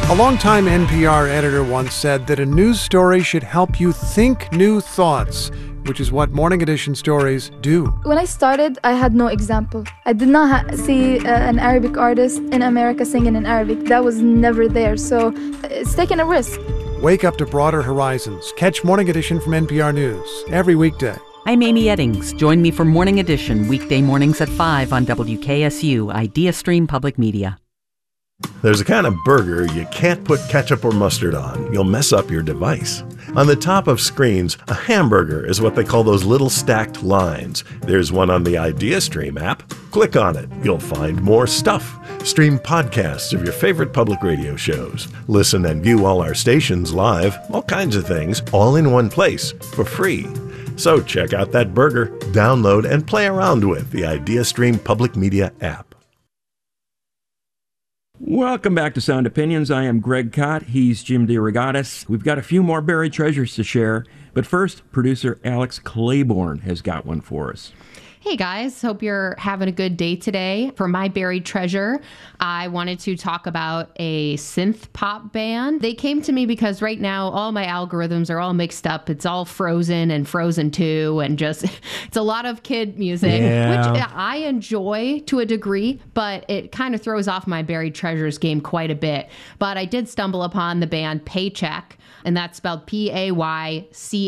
A longtime NPR editor once said that a news story should help you think new thoughts, which is what Morning Edition stories do. When I started, I had no example. I did not see an Arabic artist in America singing in Arabic. That was never there, so it's taking a risk. Wake up to broader horizons. Catch Morning Edition from NPR News every weekday. I'm Amy Eddings. Join me for Morning Edition, weekday mornings at 5 on WKSU, IdeaStream Public Media. There's a kind of burger you can't put ketchup or mustard on. You'll mess up your device. On the top of screens, a hamburger is what they call those little stacked lines. There's one on the IdeaStream app. Click on it. You'll find more stuff. Stream podcasts of your favorite public radio shows. Listen and view all our stations live. All kinds of things, all in one place, for free. So check out that burger, download, and play around with the IdeaStream Public Media app. Welcome back to Sound Opinions. I am Greg Kot. He's Jim DeRogatis. We've got a few more buried treasures to share. But first, producer Alex Claiborne has got one for us. Hey guys, hope you're having a good day today. For my buried treasure, I wanted to talk about a synth pop band. They came to me because right now all my algorithms are all mixed up. It's all Frozen and Frozen 2 and just, it's a lot of kid music, which I enjoy to a degree, but it kind of throws off my buried treasures game quite a bit. But I did stumble upon the band Paycheck, and that's spelled Paycheque.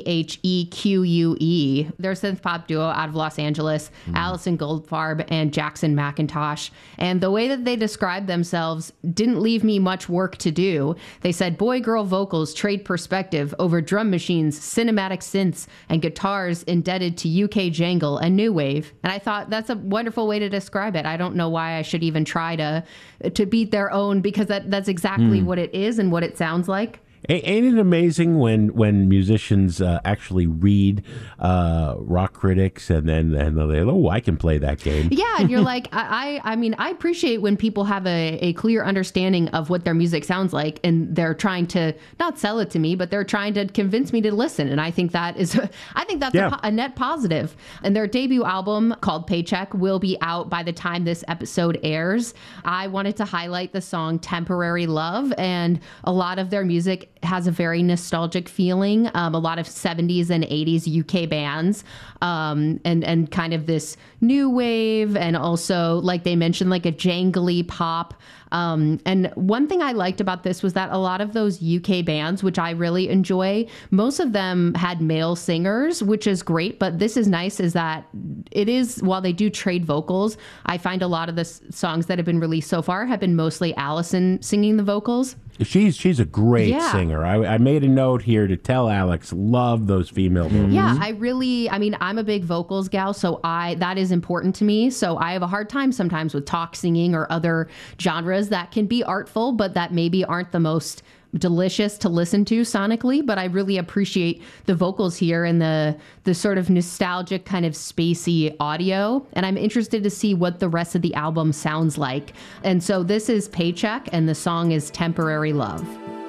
They're a synth pop duo out of Los Angeles, Allison Goldfarb and Jackson McIntosh. And the way that they described themselves didn't leave me much work to do. They said boy-girl vocals trade perspective over drum machines, cinematic synths, and guitars indebted to UK jangle and new wave. And I thought that's a wonderful way to describe it. I don't know why I should even try to beat their own, because that's exactly what it is and what it sounds like. Ain't it amazing when musicians actually read rock critics and then they're, oh, I can play that game. Yeah, and you're like, I mean, I appreciate when people have a clear understanding of what their music sounds like, and they're trying to not sell it to me, but they're trying to convince me to listen. And I think that's a net positive. And their debut album called Paycheck will be out by the time this episode airs. I wanted to highlight the song Temporary Love, and a lot of their music has a very nostalgic feeling, a lot of 70s and 80s UK bands, and kind of this new wave, and also, like they mentioned, like a jangly pop. And one thing I liked about this was that a lot of those UK bands, which I really enjoy, most of them had male singers, which is great. But this is nice, is that it is, while they do trade vocals, I find a lot of the songs that have been released so far have been mostly Allison singing the vocals. She's a great singer. I made a note here to tell Alex, love those female vocals. Yeah, I'm a big vocals gal, so that is important to me. So I have a hard time sometimes with talk singing or other genres that can be artful, but that maybe aren't the most delicious to listen to sonically. But I really appreciate the vocals here and the sort of nostalgic kind of spacey audio. And I'm interested to see what the rest of the album sounds like. And so this is Paycheck, and the song is Temporary Love.